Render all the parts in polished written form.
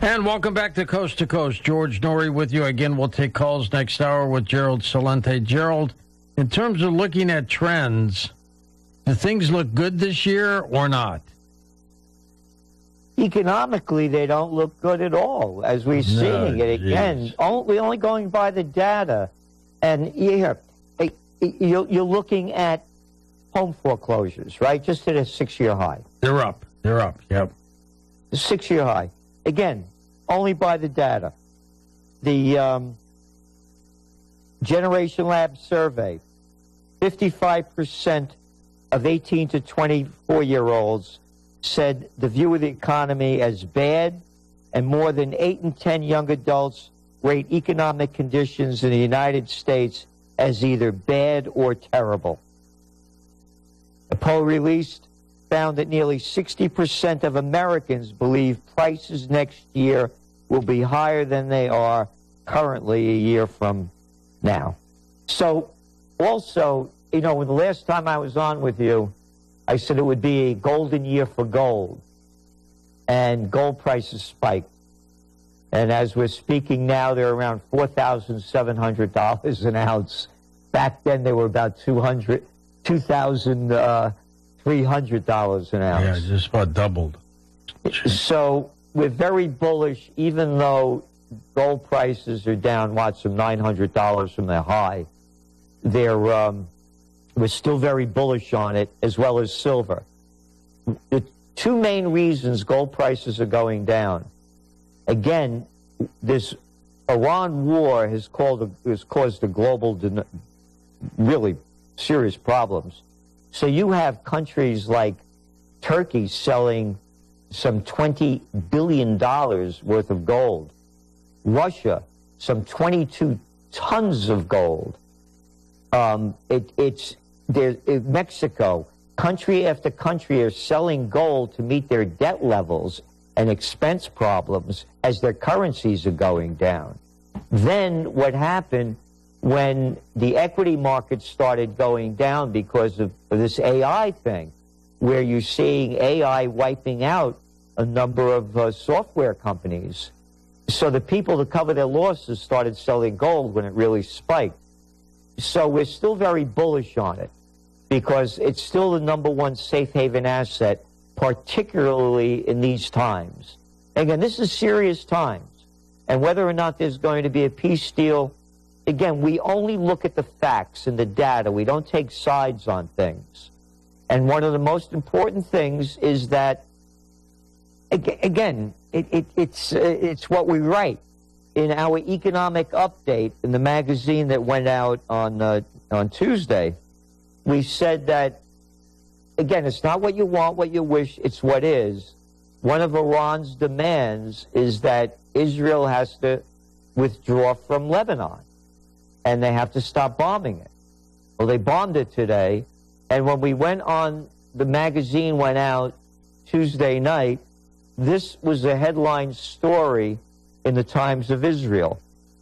And welcome back to Coast. George Noory with you. Again, we'll take calls next hour with Gerald Celente. Gerald, in terms of looking at trends, do things look good this year or not? Economically, they don't look good at all, as we're seeing it again. We're only going by the data. And you're looking at home foreclosures, right? Just at a 6-year high. They're up, yep. 6-year high. Again, only by the data. The Generation Lab survey, 55% of 18 to 24-year-olds said the view of the economy as bad, and more than 8 in 10 young adults rate economic conditions in the United States as either bad or terrible. A poll released found that nearly 60% of Americans believe prices next year will be higher than they are currently a year from now. So, also, when the last time I was on with you, I said it would be a golden year for gold, and gold prices spiked. And as we're speaking now, they're around $4,700 an ounce. Back then, they were about $2,300 an ounce. Yeah, just about doubled. So we're very bullish, even though gold prices are down, some $900 from their high. We're still very bullish on it, as well as silver. The two main reasons gold prices are going down. Again, this Iran war has caused a global, really serious problems. So you have countries like Turkey selling some $20 billion worth of gold. Russia, some 22 tons of gold. Mexico, country after country are selling gold to meet their debt levels and expense problems as their currencies are going down. Then what happened when the equity markets started going down because of this AI thing, where you're seeing AI wiping out a number of software companies. So the people to cover their losses started selling gold when it really spiked. So we're still very bullish on it because it's still the number one safe haven asset, particularly in these times. Again, this is serious times. And whether or not there's going to be a peace deal, again, we only look at the facts and the data. We don't take sides on things. And one of the most important things is that, again, it's what we write. In our economic update, in the magazine that went out on Tuesday, we said that, again, it's not what you want, what you wish, it's what is. One of Iran's demands is that Israel has to withdraw from Lebanon, and they have to stop bombing it. Well, they bombed it today, and when we went on, the magazine went out Tuesday night, this was a headline story in the Times of Israel.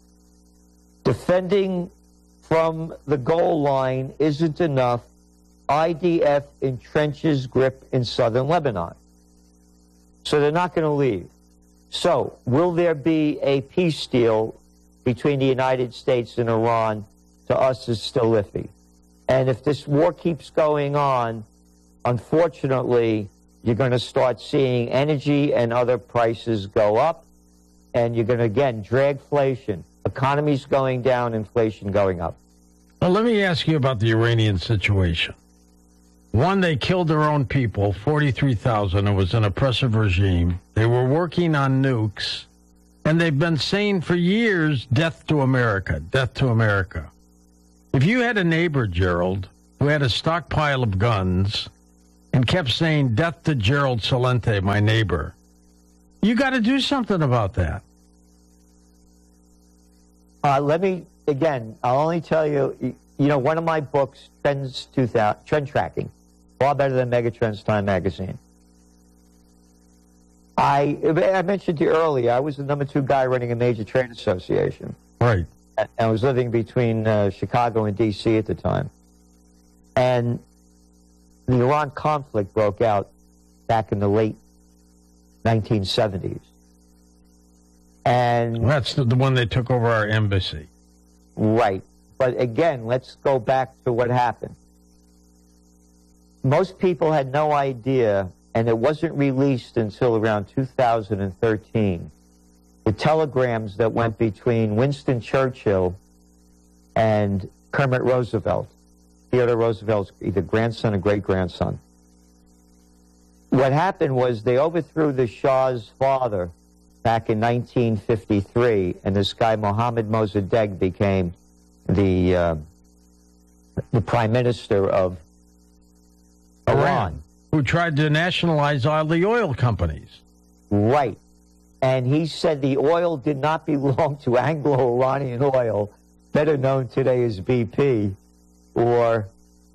Defending from the goal line isn't enough. IDF entrenches grip in southern Lebanon. So they're not going to leave. So will there be a peace deal between the United States and Iran? To us is still iffy. And if this war keeps going on, unfortunately, you're going to start seeing energy and other prices go up, and you're going to, again, dragflation. Economy's going down, inflation going up. Well, let me ask you about the Iranian situation. One, they killed their own people, 43,000. It was an oppressive regime. They were working on nukes, and they've been saying for years, death to America, death to America. If you had a neighbor, Gerald, who had a stockpile of guns and kept saying, death to Gerald Celente, my neighbor, you got to do something about that. Let me, again, I'll only tell you, one of my books, Trend Tracking, far better than Megatrends Time magazine. I mentioned to you earlier, I was the number 2 guy running a major trade association. Right. I was living between Chicago and D.C. at the time. And the Iran conflict broke out back in the late 1970s. And that's the one they took over our embassy. Right. But again, let's go back to what happened. Most people had no idea, and it wasn't released until around 2013, the telegrams that went between Winston Churchill and Kermit Roosevelt, Theodore Roosevelt's either grandson or great-grandson. What happened was they overthrew the Shah's father back in 1953, and this guy, Mohammad Mossadegh, became the prime minister of Iran. Who tried to nationalize all the oil companies. Right. And he said the oil did not belong to Anglo-Iranian Oil, better known today as BP, or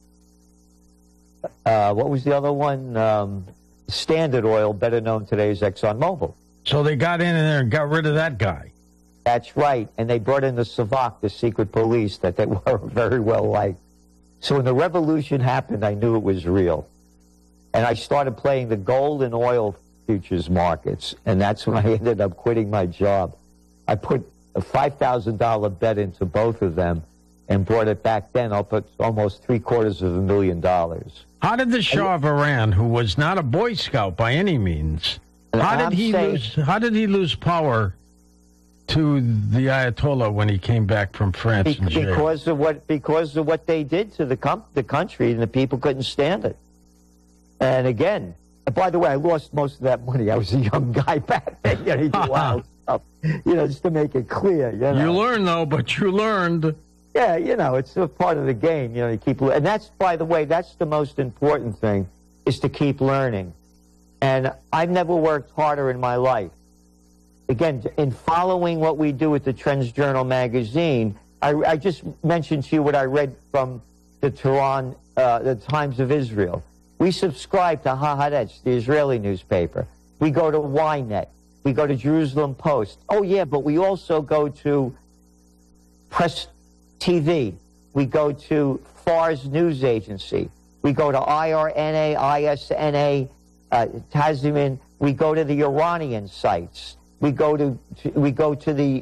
what was the other one? Standard Oil, better known today as ExxonMobil. So they got in there and got rid of that guy. That's right. And they brought in the Savak, the secret police, that they were very well liked. So when the revolution happened, I knew it was real. And I started playing the gold and oil futures markets. And that's when I ended up quitting my job. I put a $5,000 bet into both of them and brought it back then up at almost $750,000. How did the Shah of Iran, who was not a Boy Scout by any means, how did he lose power to the Ayatollah when he came back from France in jail? Because of what they did to the country, and the people couldn't stand it. And again, by the way, I lost most of that money. I was a young guy back then. He did wild stuff. Just to make it clear. You learned, though, but you learned. Yeah, it's a part of the game. You keep, and that's, by the way, that's the most important thing, is to keep learning. And I've never worked harder in my life. Again, in following what we do at the Trends Journal magazine, I just mentioned to you what I read from the Tehran, the Times of Israel. We subscribe to Haaretz, the Israeli newspaper. We go to Ynet. We go to Jerusalem Post. Oh, yeah, but we also go to Press TV. We go to Fars News Agency. We go to IRNA, ISNA, Tazimin. We go to the Iranian sites. We go to the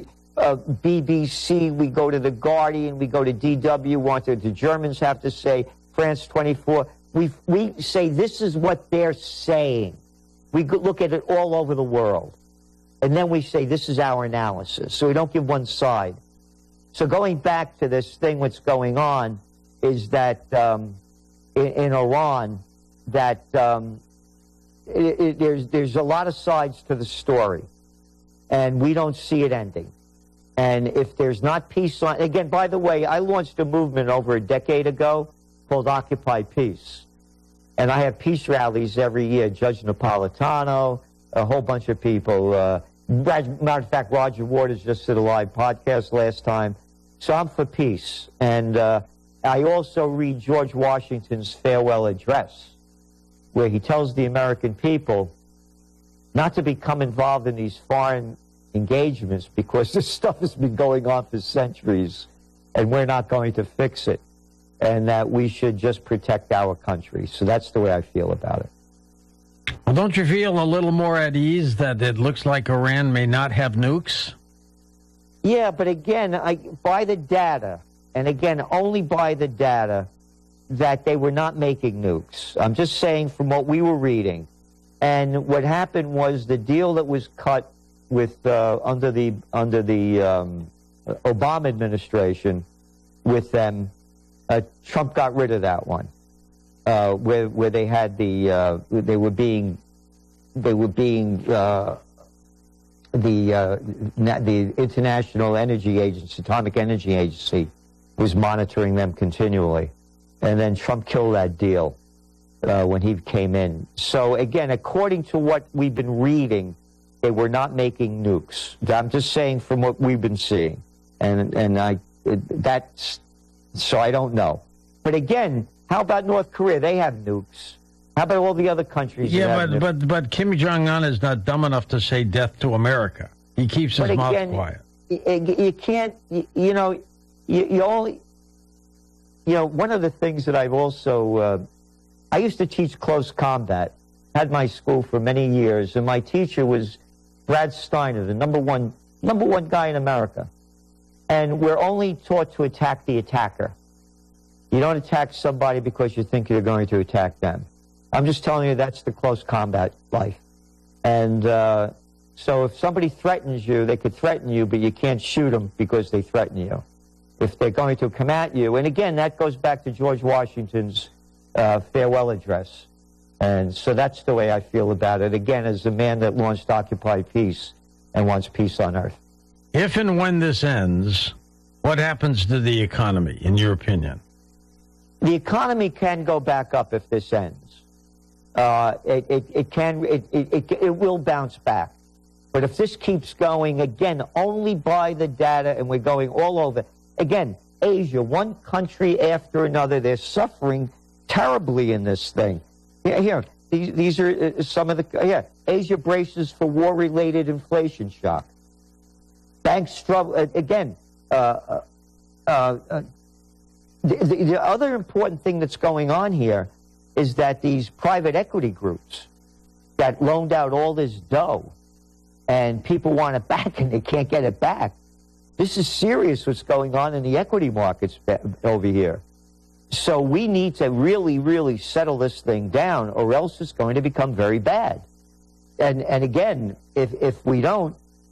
BBC. We go to the Guardian. We go to DW. What the Germans have to say. France 24. We say this is what they're saying. We look at it all over the world, and then we say this is our analysis. So we don't give one side. So going back to this thing, what's going on is that in Iran, that there's a lot of sides to the story, and we don't see it ending. And if there's not peace on, again, by the way, I launched a movement over a decade ago called Occupy Peace. And I have peace rallies every year. Judge Napolitano, a whole bunch of people. Matter of fact, Roger Waters just did a live podcast last time. So I'm for peace. And I also read George Washington's farewell address, where he tells the American people not to become involved in these foreign engagements because this stuff has been going on for centuries, and we're not going to fix it. And that we should just protect our country. So that's the way I feel about it. Well, don't you feel a little more at ease that it looks like Iran may not have nukes? Yeah, but again, by the data, and again, only by the data, that they were not making nukes. I'm just saying from what we were reading. And what happened was the deal that was cut with under the Obama administration with them. Trump got rid of that one, where they had the International Energy Agency, Atomic Energy Agency, was monitoring them continually, and then Trump killed that deal when he came in. So again, according to what we've been reading, they were not making nukes. I'm just saying from what we've been seeing, that's. So I don't know. But again, how about North Korea? They have nukes. How about all the other countries? Yeah, but Kim Jong-un is not dumb enough to say death to America. He keeps his mouth quiet. You can't, you only, one of the things that I've also, I used to teach close combat, had my school for many years, and my teacher was Brad Steiner, the #1 number one guy in America. And we're only taught to attack the attacker. You don't attack somebody because you think you're going to attack them. I'm just telling you that's the close combat life. And so if somebody threatens you, they could threaten you, but you can't shoot them because they threaten you. If they're going to come at you, and again, that goes back to George Washington's farewell address. And so that's the way I feel about it, again, as a man that launched Occupy Peace and wants peace on earth. If and when this ends, what happens to the economy, in your opinion? The economy can go back up if this ends. It will bounce back. But if this keeps going, again, only by the data, and we're going all over. Again, Asia, one country after another, they're suffering terribly in this thing. Here, these are some of the, Asia braces for war-related inflation shock. Banks struggle, again, the other important thing that's going on here is that these private equity groups that loaned out all this dough and people want it back and they can't get it back. This is serious what's going on in the equity markets over here. So we need to really, really settle this thing down or else it's going to become very bad. And again, if we don't,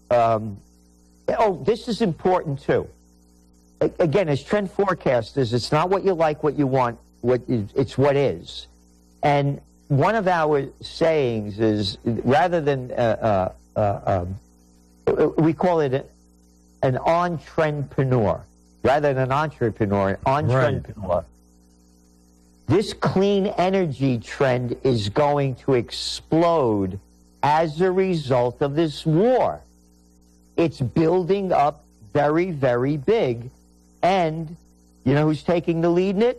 this is important too. Again, as trend forecasters, it's not what you like, what you want, it's what is. And one of our sayings is, rather than, we call it an on-trendpreneur, rather than an entrepreneur, an on-trendpreneur. Right. This clean energy trend is going to explode as a result of this war. It's building up very, very big. And you know who's taking the lead in it?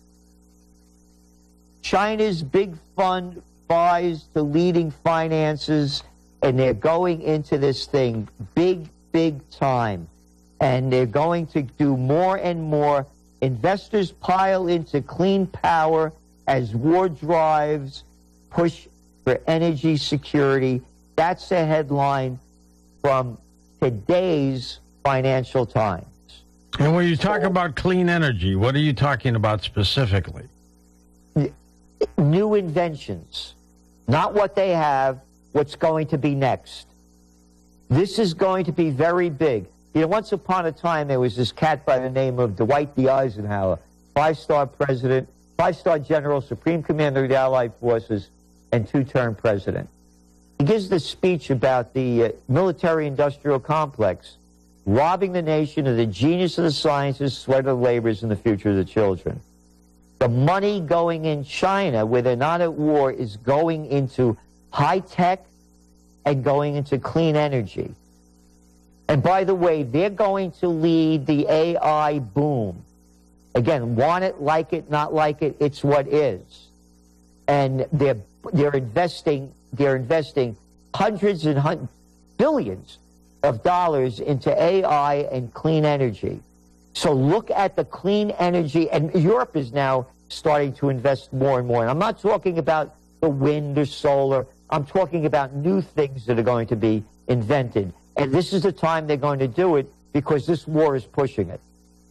China's big fund buys the leading finances, and they're going into this thing big, big time. And they're going to do more and more. Investors pile into clean power as war drives push for energy security. That's a headline from today's Financial Times. And when you talk about clean energy, what are you talking about specifically? New inventions, not what they have, what's going to be next. This is going to be very big. You know, once upon a time, there was this cat by the name of Dwight D. Eisenhower, five-star president, five-star general, supreme commander of the Allied forces, and two-term president. He gives this speech about the military-industrial complex, robbing the nation of the genius of the sciences, sweat of the labors, and the future of the children. The money going in China, where they're not at war, is going into high-tech and going into clean energy. And by the way, they're going to lead the AI boom. Again, want it, like it, not like it, it's what is. And they're investing hundreds and billions of dollars into AI and clean energy. So look at the clean energy, and Europe is now starting to invest more and more. And I'm not talking about the wind or solar. I'm talking about new things that are going to be invented. And this is the time they're going to do it because this war is pushing it.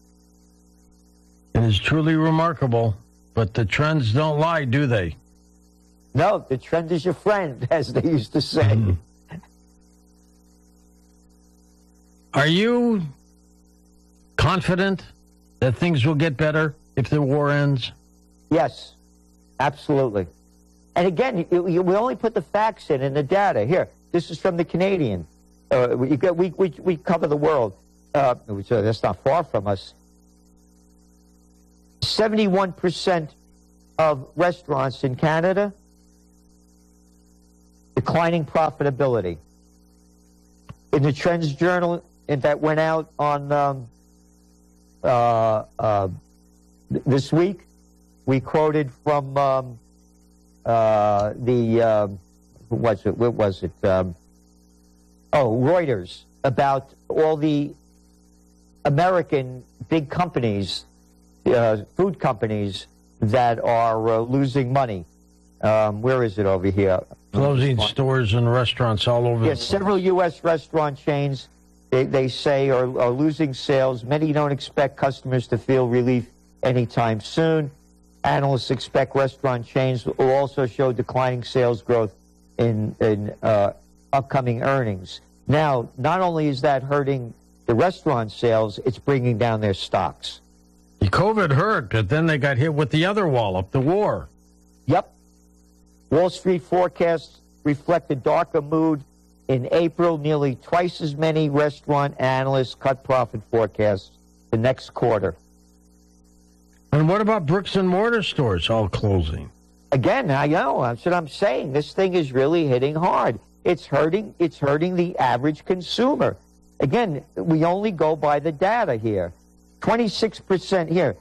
It is truly remarkable, but the trends don't lie, do they? No, the trend is your friend, as they used to say. Mm-hmm. Are you confident that things will get better if the war ends? Yes, absolutely. And again, we only put the facts in and the data. Here, this is from the Canadian. We cover the world. That's not far from us. 71% of restaurants in Canada declining profitability. In the Trends Journal that went out on this week, we quoted from Reuters, about all the American big companies, food companies, that are losing money. Where is it over here? Closing stores and restaurants all over. Yes, several U.S. restaurant chains they say, are losing sales. Many don't expect customers to feel relief anytime soon. Analysts expect restaurant chains will also show declining sales growth in upcoming earnings. Now, not only is that hurting the restaurant sales, it's bringing down their stocks. The COVID hurt, but then they got hit with the other wallop, the war. Yep. Wall Street forecasts reflect a darker mood in April. Nearly twice as many restaurant analysts cut profit forecasts the next quarter. And what about bricks and mortar stores all closing? Again, I know. That's what I'm saying. This thing is really hitting hard. It's hurting the average consumer. Again, we only go by the data here. 26% here.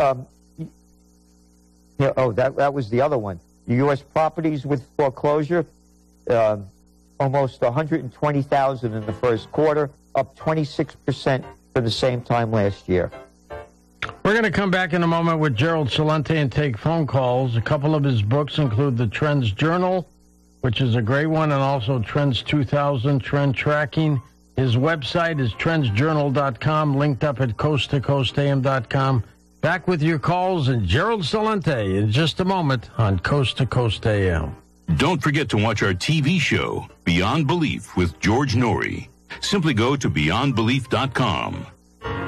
That was the other one. The U.S. properties with foreclosure, almost 120,000 in the first quarter, up 26% for the same time last year. We're going to come back in a moment with Gerald Celente and take phone calls. A couple of his books include the Trends Journal, which is a great one, and also Trends 2000, Trend Tracking. His website is trendsjournal.com, linked up at coasttocoastam.com. Back with your calls and Gerald Celente in just a moment on Coast to Coast AM. Don't forget to watch our TV show, Beyond Belief with George Norrie. Simply go to beyondbelief.com.